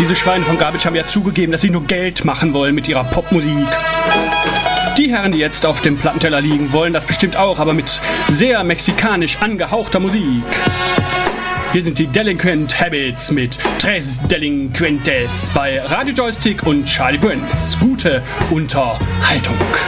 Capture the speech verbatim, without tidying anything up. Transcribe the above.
diese Schweine von Garbage haben ja zugegeben, dass sie nur Geld machen wollen mit ihrer Popmusik. Die Herren, die jetzt auf dem Plattenteller liegen, wollen das bestimmt auch, aber mit sehr mexikanisch angehauchter Musik. Hier sind die Delinquent Habits mit Tres Delinquentes bei Radio Joystick und Charlie Brands. Gute Unterhaltung.